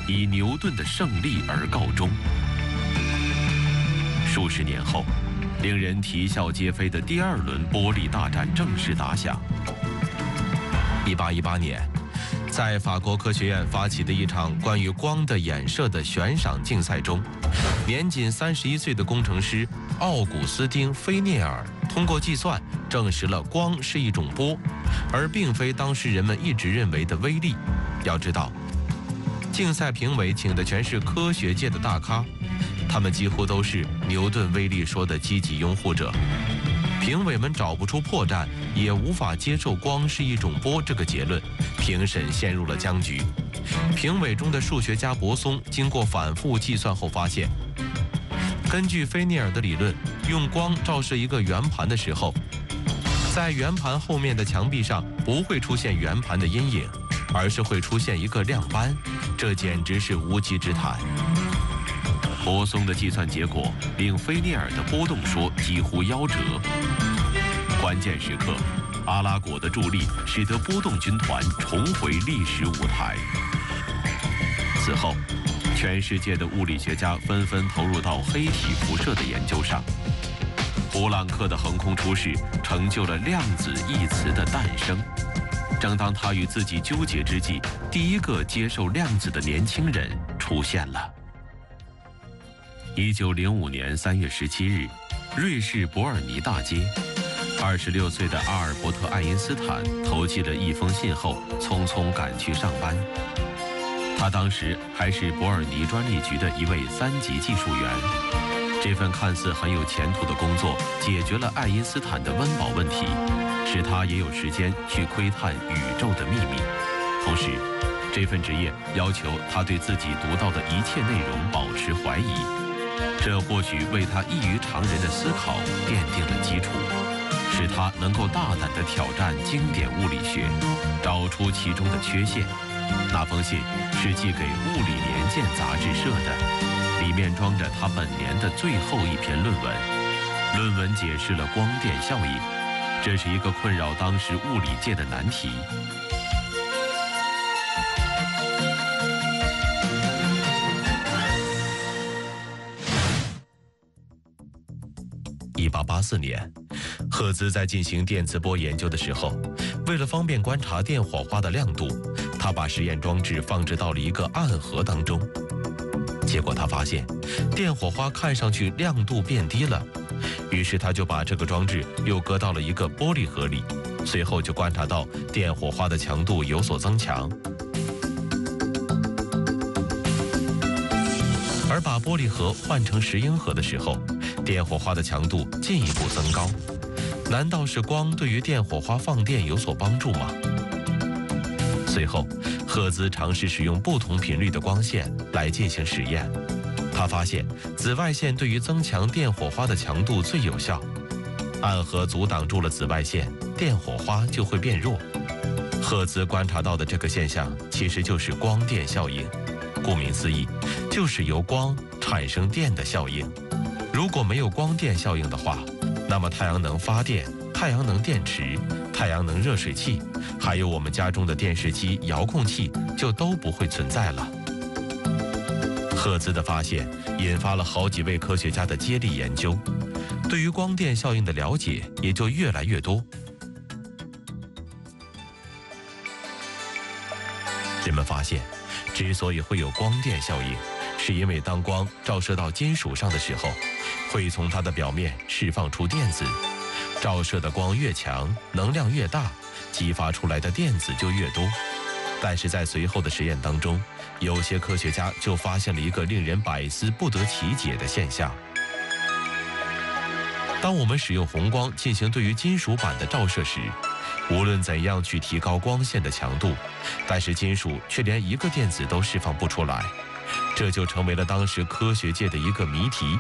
以牛顿的胜利而告终。数十年后，令人啼笑皆非的第二轮波粒大战正式打响。1818年，在法国科学院发起的一场关于光的衍射的悬赏竞赛中，年仅31岁的工程师奥古斯丁·菲涅尔通过计算证实了光是一种波，而并非当时人们一直认为的微粒。要知道，竞赛评委请的全是科学界的大咖，他们几乎都是牛顿微粒说的积极拥护者。评委们找不出破绽，也无法接受光是一种波这个结论，评审陷入了僵局。评委中的数学家泊松经过反复计算后发现，根据菲涅尔的理论，用光照射一个圆盘的时候，在圆盘后面的墙壁上不会出现圆盘的阴影，而是会出现一个亮斑，这简直是无稽之谈。泊松的计算结果令菲涅尔的波动说几乎夭折。关键时刻，阿拉果的助力使得波动军团重回历史舞台。此后，全世界的物理学家纷纷投入到黑体辐射的研究上。普朗克的横空出世，成就了量子一词的诞生。正当他与自己纠结之际，第一个接受量子的年轻人出现了。1905年3月17日，瑞士伯尔尼大街，26岁的阿尔伯特·爱因斯坦投寄了一封信后，匆匆赶去上班。他当时还是伯尔尼专利局的一位3级技术员。这份看似很有前途的工作，解决了爱因斯坦的温饱问题，使他也有时间去窥探宇宙的秘密。同时，这份职业要求他对自己读到的一切内容保持怀疑，这或许为他异于常人的思考奠定了基础，使他能够大胆地挑战经典物理学，找出其中的缺陷。那封信是寄给《物理年鉴》杂志社的，里面装着他本年的最后一篇论文。论文解释了光电效应，这是一个困扰当时物理界的难题。1884年，赫兹在进行电磁波研究的时候，为了方便观察电火花的亮度，他把实验装置放置到了一个暗盒当中。结果他发现，电火花看上去亮度变低了，于是他就把这个装置又搁到了一个玻璃盒里，随后就观察到电火花的强度有所增强。而把玻璃盒换成石英盒的时候，电火花的强度进一步增高。难道是光对于电火花放电有所帮助吗？随后，赫兹尝试使用不同频率的光线来进行实验。他发现紫外线对于增强电火花的强度最有效。暗盒阻挡住了紫外线，电火花就会变弱。赫兹观察到的这个现象其实就是光电效应。顾名思义，就是由光产生电的效应。如果没有光电效应的话，那么太阳能发电、太阳能电池、太阳能热水器，还有我们家中的电视机、遥控器就都不会存在了。赫兹的发现引发了好几位科学家的接力研究，对于光电效应的了解也就越来越多。人们发现，之所以会有光电效应，是因为当光照射到金属上的时候，会从它的表面释放出电子。照射的光越强，能量越大，激发出来的电子就越多。但是在随后的实验当中，有些科学家就发现了一个令人百思不得其解的现象。当我们使用红光进行对于金属板的照射时，无论怎样去提高光线的强度，但是金属却连一个电子都释放不出来，这就成为了当时科学界的一个谜题。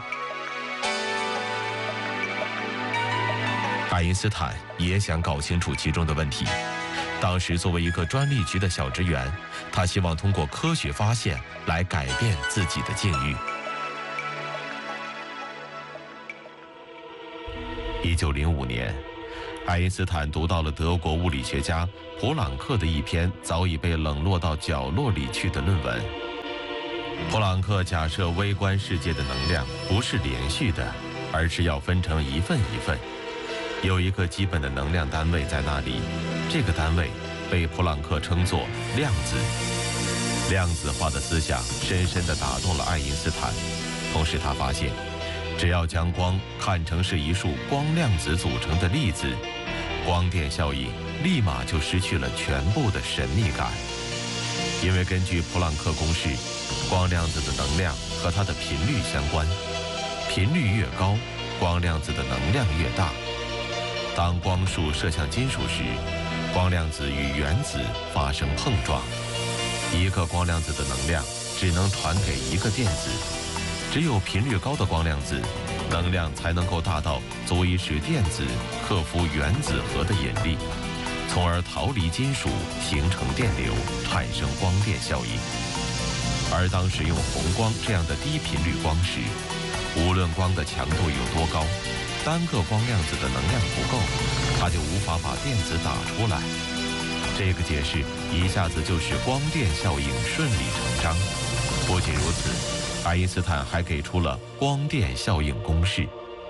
爱因斯坦也想搞清楚其中的问题。当时作为一个专利局的小职员，他希望通过科学发现来改变自己的境遇。1905年，爱因斯坦读到了德国物理学家普朗克的一篇早已被冷落到角落里去的论文。 普朗克假设微观世界的能量不是连续的，而是要分成一份一份，有一个基本的能量单位在那里，这个单位被普朗克称作量子。量子化的思想深深地打动了爱因斯坦，同时他发现，只要将光看成是一束光量子组成的粒子，光电效应立马就失去了全部的神秘感。因为根据普朗克公式，光量子的能量和它的频率相关，频率越高，光量子的能量越大。当光束射向金属时，光量子与原子发生碰撞，一个光量子的能量只能传给一个电子，只有频率高的光量子能量才能够大到足以使电子克服原子核的引力，从而逃离金属，形成电流，产生光电效应。而当使用红光这样的低频率光时，无论光的强度有多高，单个光量子的能量不够，它就无法把电子打出来。这个解释一下子就使光电效应顺理成章。不仅如此，爱因斯坦还给出了光电效应公式。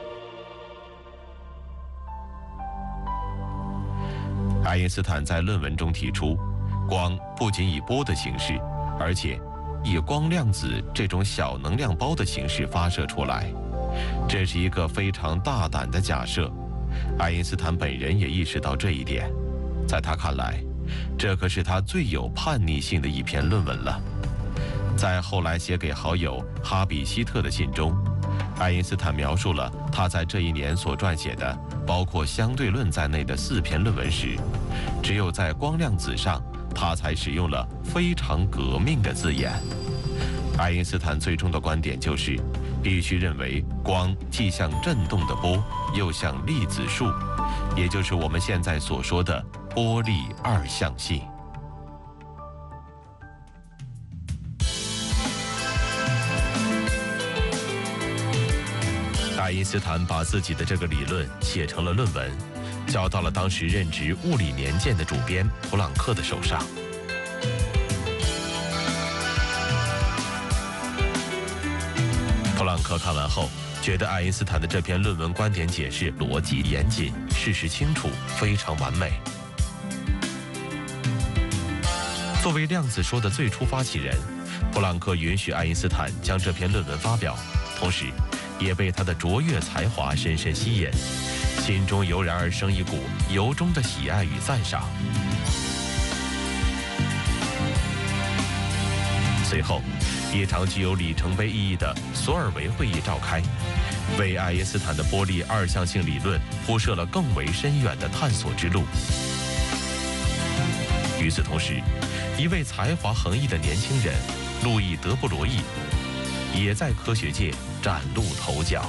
爱因斯坦在论文中提出，光不仅以波的形式，而且以光量子这种小能量包的形式发射出来。这是一个非常大胆的假设，爱因斯坦本人也意识到这一点。在他看来，这可是他最有叛逆性的一篇论文了。在后来写给好友哈比希特的信中，爱因斯坦描述了他在这一年所撰写的包括相对论在内的4篇论文时，只有在光量子上，他才使用了非常革命的字眼。爱因斯坦最终的观点就是，必须认为光既像振动的波，又像粒子束，也就是我们现在所说的波粒二象性。爱因斯坦把自己的这个理论写成了论文，交到了当时任职《物理年鉴》的主编普朗克的手上。普朗克看完后，觉得爱因斯坦的这篇论文观点解释逻辑严谨，事实清楚，非常完美。作为量子说的最初发起人，普朗克允许爱因斯坦将这篇论文发表，同时也被他的卓越才华深深吸引，心中油然而生一股由衷的喜爱与赞赏。随后，一场具有里程碑意义的索尔维会议召开，为爱因斯坦的波粒二象性理论铺设了更为深远的探索之路。与此同时，一位才华横溢的年轻人路易·德布罗意也在科学界崭露头角。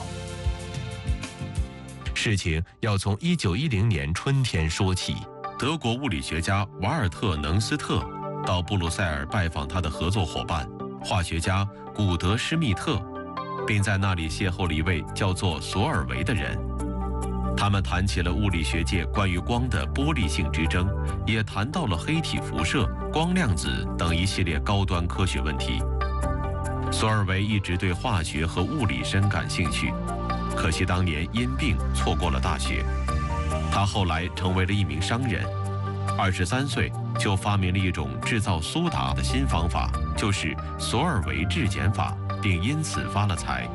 事情要从1910年春天说起。德国物理学家瓦尔特·能斯特到布鲁塞尔拜访他的合作伙伴化学家古德·施密特，并在那里邂逅了一位叫做索尔维的人。他们谈起了物理学界关于光的波粒性之争，也谈到了黑体辐射、光量子等一系列高端科学问题。索尔维一直对化学和物理深感兴趣，可惜当年因病错过了大学。他后来成为了一名商人，23岁就发明了一种制造苏打的新方法，就是索尔维质检法，并因此发了财。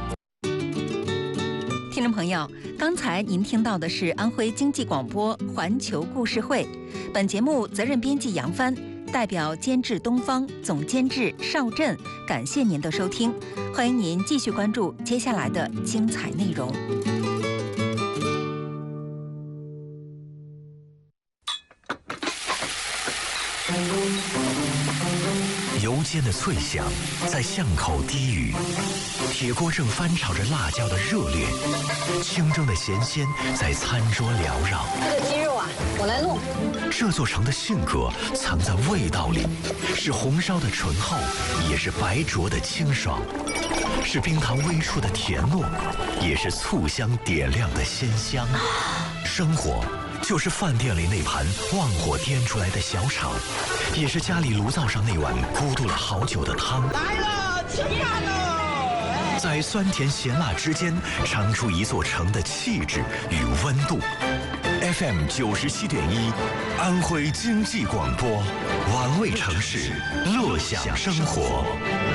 听众朋友，刚才您听到的是安徽经济广播环球故事会，本节目责任编辑杨帆，代表监制东方，总监制邵振，感谢您的收听，欢迎您继续关注接下来的精彩内容。 油煎的脆响在巷口低语，铁锅正翻炒着辣椒的热烈，清蒸的咸鲜在餐桌缭绕。 这个鸡肉啊，我来弄。 这座城的性格藏在味道里，是红烧的醇厚，也是白灼的清爽，是冰糖微出的甜糯，也是醋香点亮的鲜香。生活就是饭店里那盘旺火颠出来的小炒，也是家里炉灶上那碗咕嘟了好久的汤。 来了， 吃饭喽！ 在酸甜咸辣之间，尝出一座城的气质与温度。FM 97.1，安徽经济广播，玩味城市，乐享生活。